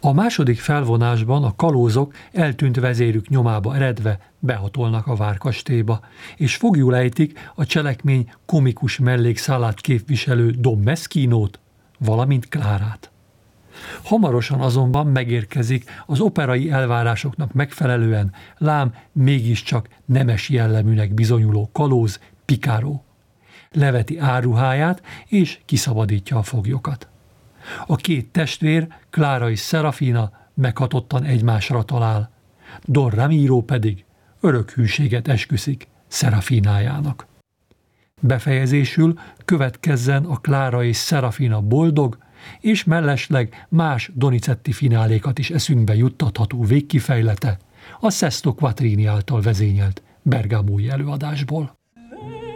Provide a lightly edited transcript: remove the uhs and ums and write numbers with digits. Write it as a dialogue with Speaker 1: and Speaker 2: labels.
Speaker 1: A második felvonásban a kalózok eltűnt vezérük nyomába eredve behatolnak a várkastélyba, és foglyul ejtik a cselekmény komikus mellékszálát képviselő Don Meschinót, valamint Klárát. Hamarosan azonban megérkezik az operai elvárásoknak megfelelően, lám mégiscsak nemes jelleműnek bizonyuló kalóz Picaro. Leveti áruháját és kiszabadítja a foglyokat. A két testvér, Klára és Serafina meghatottan egymásra talál, Don Ramiro pedig örök hűséget esküszik Serafinájának. Befejezésül következzen a Klára és Serafina boldog, és mellesleg más Donizetti finálékat is eszünkbe juttatható végkifejlete a Sesto Quattrini által vezényelt bergamói előadásból.